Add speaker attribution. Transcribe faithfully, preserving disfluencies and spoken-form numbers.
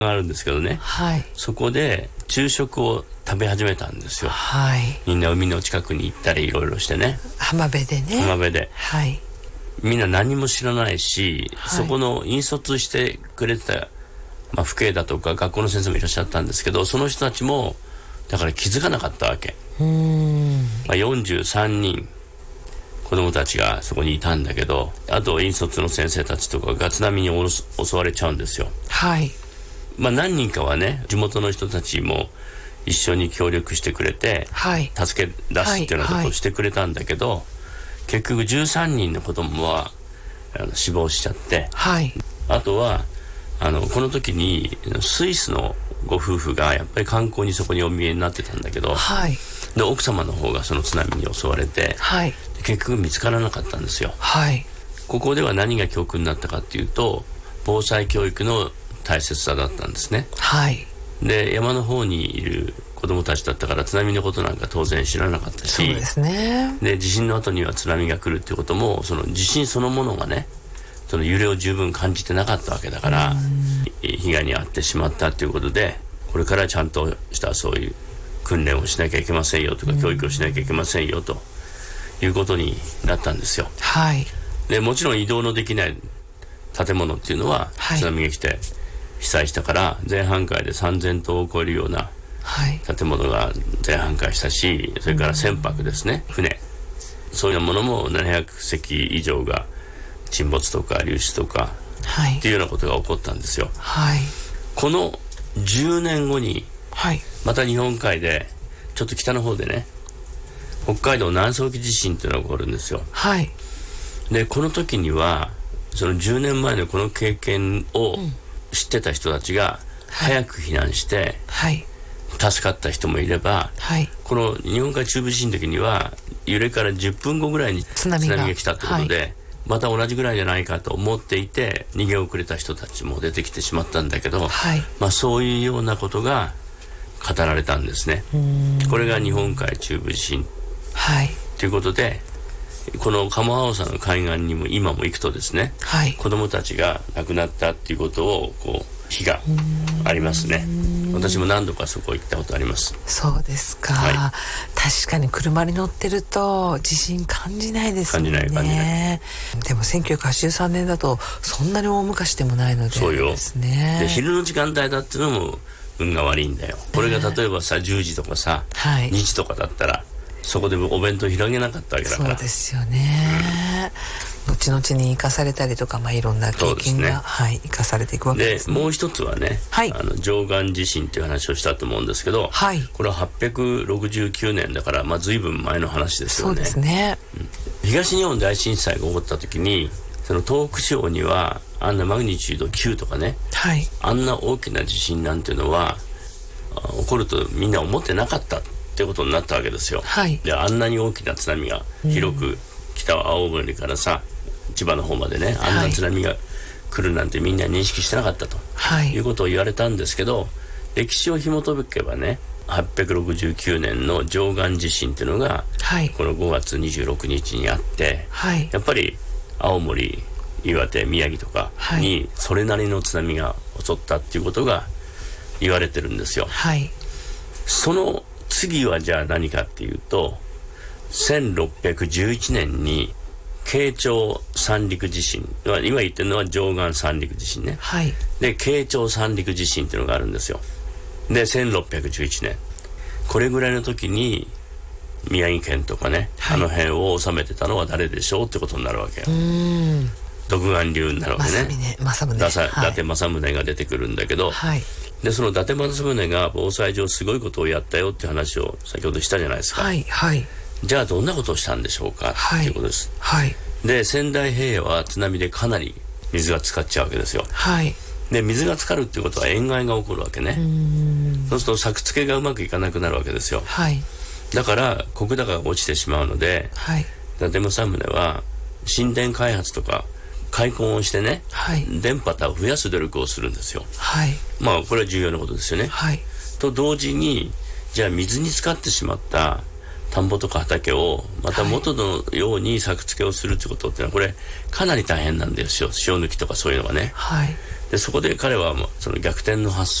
Speaker 1: があるんですけどね、
Speaker 2: はい、
Speaker 1: そこで昼食を食べ始めたんですよ、
Speaker 2: はい、
Speaker 1: みんな海の近くに行ったりいろいろしてね、
Speaker 2: 浜辺でね、
Speaker 1: 浜辺で、
Speaker 2: はい、
Speaker 1: みんな何も知らないし、はい、そこの引率してくれてた、まあ、父兄だとか学校の先生もいらっしゃったんですけど、その人たちもだから気づかなかったわけ。
Speaker 2: うーん、
Speaker 1: まあ、よんじゅうさんにん子供たちがそこにいたんだけど、あと引率の先生たちとかが津波に襲われちゃうんですよ。
Speaker 2: はい。
Speaker 1: まあ何人かはね、地元の人たちも一緒に協力してくれて、
Speaker 2: はい、
Speaker 1: 助け出すっていうようなことをしてくれたんだけど、はいはい、結局じゅうさんにんの子供はあの死亡しちゃって、
Speaker 2: はい、
Speaker 1: あとはあのこの時にスイスのご夫婦がやっぱり観光にそこにお見えになってたんだけど、
Speaker 2: はい、
Speaker 1: で奥様の方がその津波に襲われて、
Speaker 2: はい、
Speaker 1: 結局見つからなかったんですよ。
Speaker 2: はい、
Speaker 1: ここでは何が教訓になったかっていうと、防災教育の大切さだったんですね。
Speaker 2: はい。
Speaker 1: で山の方にいる子供たちだったから津波のことなんか当然知らなかったし、
Speaker 2: そうですね。
Speaker 1: で地震の後には津波が来るっていうことも、その地震そのものがね、その揺れを十分感じてなかったわけだから、被害に遭ってしまったっていうことで、これからちゃんとしたそういう訓練をしなきゃいけませんよとか、教育をしなきゃいけませんよということになったんですよ。
Speaker 2: はい。
Speaker 1: でもちろん移動のできない建物っていうのは、はい、津波が来て被災したから前半壊でさんぜん棟を超えるような建物が全半壊したし、それから船舶ですね、船、そういうものもななひゃくせき以上が沈没とか流出とか、はい、っていうようなことが起こったんですよ。
Speaker 2: はい、
Speaker 1: このじゅうねんごに、
Speaker 2: はい、
Speaker 1: また日本海でちょっと北の方でね、北海道南沖地震っていうのが起こるんですよ。
Speaker 2: はい、
Speaker 1: でこの時にはそのじゅうねんまえのこの経験を知ってた人たちが早く避難して、
Speaker 2: はい、
Speaker 1: 助かった人もいれば、はい、この日本海中部地震の時には揺れからじゅっぷんごぐらいに津波 が, 津波が来たってことで、はい、また同じぐらいじゃないかと思っていて逃げ遅れた人たちも出てきてしまったんだけど、はい、まあ、そういうようなことが語られたんですね。これが日本海中部地震、はい、ということで、この鴨青さんの海岸にも今も行くとですね、はい、子供たちが亡くなったっていうことをこう日がありますね。私も何度かそこ行ったことあります。
Speaker 2: そうですか、はい、確かに車に乗ってると地震感じないですもんね。
Speaker 1: 感じない感じない。
Speaker 2: でもせんきゅうひゃくはちじゅうさんねんだとそんなに大昔でもないので、
Speaker 1: そうよ
Speaker 2: ですね。
Speaker 1: で昼の時間帯だっていうのも運が悪いんだよ。これが例えばさじゅうじとかさ、はい、にじとかだったらそこでお弁当広げなかったわけだから。
Speaker 2: そうですよね、うん、後々に生かされたりとか、まあ、いろんな経験が、ね、はい、生かされていくわけですね。
Speaker 1: でもう一つはね、はい、あの上岸地震っていう話をしたと思うんですけど、はい、これははっぴゃくろくじゅうきゅうねんだから、まあ、随分前の話ですよね。
Speaker 2: そうですね、
Speaker 1: うん、東日本大震災が起こった時にその東北地方にはあんなマグニチュードきゅうとかね、はい、あんな大きな地震なんていうのは起こるとみんな思ってなかったってことになったわけですよ、はい、であんなに大きな津波が広く、うん、北は青森からさ千葉の方までね、あんな津波が来るなんてみんな認識してなかったと、はい、いうことを言われたんですけど、歴史を紐解けばね、はっぴゃくろくじゅうきゅうねんの上岸地震っていうのが、はい、このごがつにじゅうろくにちにあって、はい、やっぱり青森、岩手、宮城とかにそれなりの津波が襲ったっていうことが言われてるんですよ、はい、その次はじゃあ何かっていうと、せんろっぴゃくじゅういちねんに慶長三陸地震、今言ってるのは上岸三陸地震ね、はい、で慶長三陸地震っていうのがあるんですよ。でせんろっぴゃくじゅういちねん、これぐらいの時に宮城県とかね、はい、あの辺を治めてたのは誰でしょうってことになるわけよ。うーん、独眼流になるわけね。
Speaker 2: 政宗、
Speaker 1: 伊達政宗が出てくるんだけど、はい、でその伊達政宗が防災上すごいことをやったよって話を先ほどしたじゃないですか、はいはい、じゃあどんなことをしたんでしょうか、はい、っていうことです、はい、で仙台平野は津波でかなり水が浸かっちゃうわけですよ、はい、で水が浸かるっていうことは塩害が起こるわけね。うーん、そうすると作付けがうまくいかなくなるわけですよ、はい、だから石高が落ちてしまうので、はい、伊達政宗は新田開発とか開墾をしてね、はい、電波を増やす努力をするんですよ、はい、まあこれは重要なことですよね、はい、と同時にじゃあ水に浸かってしまった田んぼとか畑をまた元のように作付けをするってことってのはこれかなり大変なんですよ。塩抜きとかそういうのがね、はい、 でそこで彼はもうその逆転の発